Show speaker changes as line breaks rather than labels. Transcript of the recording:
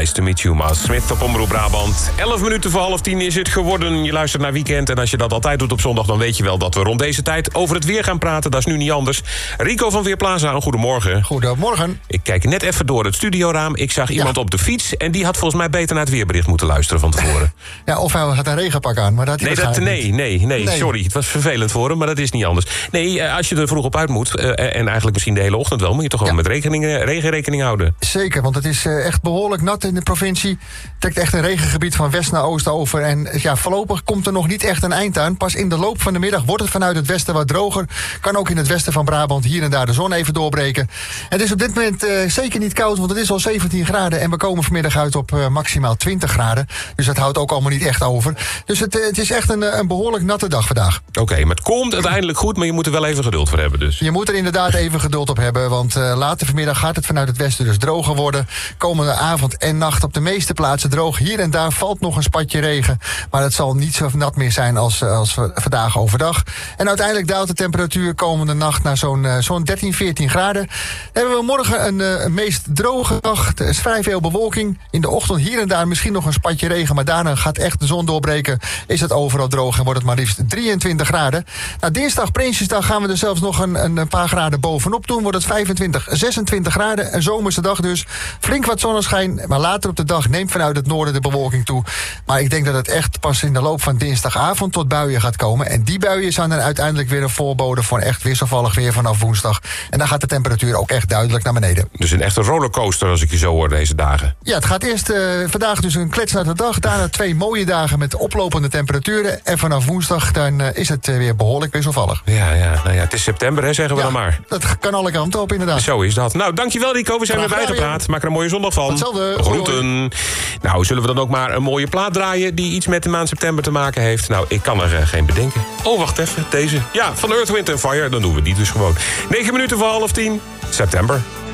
Nice to meet you, Miles Smith op Omroep Brabant. 11 minuten voor 9:30 is het geworden. Je luistert naar Weekend en als je dat altijd doet op zondag... dan weet je wel dat we rond deze tijd over het weer gaan praten. Dat is nu niet anders. Rico van Weerplaza, een goedemorgen.
Goedemorgen.
Ik kijk net even door het studioraam. Ik zag iemand op de fiets en die had volgens mij beter naar het weerbericht moeten luisteren van tevoren.
Ja, of hij had een regenpak aan, maar dat
Nee, sorry. Het was vervelend voor hem, maar dat is niet anders. Nee, als je er vroeg op uit moet, en eigenlijk misschien de hele ochtend wel... moet je toch wel met regenrekening houden.
Zeker, want het is echt behoorlijk nat in de provincie. Het trekt echt een regengebied van west naar oost over. En ja, voorlopig komt er nog niet echt een eind aan. Pas in de loop van de middag wordt het vanuit het westen wat droger. Kan ook in het westen van Brabant hier en daar de zon even doorbreken. Het is op dit moment zeker niet koud, want het is al 17 graden... en we komen vanmiddag uit op maximaal 20 graden. Dus dat houdt ook allemaal niet echt over. Dus het is echt een behoorlijk natte dag vandaag.
Oké, maar het komt uiteindelijk goed, maar je moet er wel even geduld voor hebben dus.
Je moet er inderdaad even geduld op hebben, want later vanmiddag gaat het vanuit het westen dus droger worden. Komende avond en nacht op de meeste plaatsen droog. Hier en daar valt nog een spatje regen, maar het zal niet zo nat meer zijn als vandaag overdag. En uiteindelijk daalt de temperatuur komende nacht naar zo'n 13, 14 graden. Dan hebben we morgen een meest droge dag. Er is vrij veel bewolking. In de ochtend hier en daar misschien nog een spatje regen, maar daarna gaat echt de zon doorbreken. Is het overal droog en wordt het maar liefst 23 graden. Nou, dinsdag, Prinsjesdag, gaan we er zelfs nog een paar graden bovenop doen. Wordt het 25, 26 graden. Een zomerse dag dus. Flink wat zonneschijn, maar later op de dag neemt vanuit het noorden de bewolking toe. Maar ik denk dat het echt pas in de loop van dinsdagavond tot buien gaat komen. En die buien zijn dan uiteindelijk weer een voorbode voor echt wisselvallig weer vanaf woensdag. En dan gaat de temperatuur ook echt duidelijk naar beneden.
Dus een echte rollercoaster als ik je zo hoor deze dagen.
Ja, het gaat eerst vandaag dus een kletsnatte dag. Daarna 2 mooie dagen met oplopende temperaturen. En vanaf woensdag dan is het weer behoorlijk wisselvallig.
Ja, nou ja, het is september, hè, zeggen we dan maar.
Dat kan alle kanten op, inderdaad.
Zo is dat. Nou, dankjewel Rico, we zijn weer bijgepraat. Maak er een mooie zondag van.
Hetzelfde.
Groeten. Nou, zullen we dan ook maar een mooie plaat draaien... die iets met de maand september te maken heeft? Nou, ik kan er geen bedenken. Oh, wacht even, deze. Ja, van Earth, Wind & Fire, dan doen we die dus gewoon. 9 minuten voor 9:30, september.